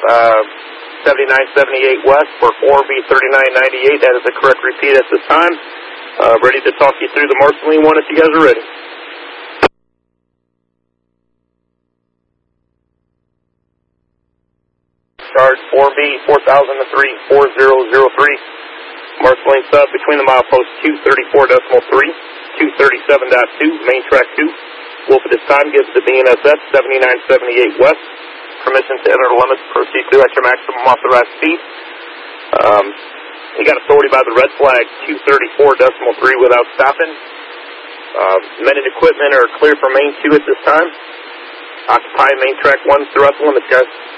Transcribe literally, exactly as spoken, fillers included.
uh, seventy-nine seventy-eight west for four B thirty-nine ninety-eight. That is the correct repeat at this time. Uh, ready to talk you through the Marceline one if you guys are ready. Charge four B four thousand three, four zero zero three. Marceline sub between the milepost two thirty-four point three, two thirty-seven point two, main track two. Wolf at this time gives the B N S F seventy-nine seventy-eight west. Permission to enter the limits, proceed through at your maximum authorized speed. Um, you got authority by the red flag two thirty-four point three without stopping. Uh, men and equipment are clear for main two at this time. Occupy main track one throughout the limits, guys.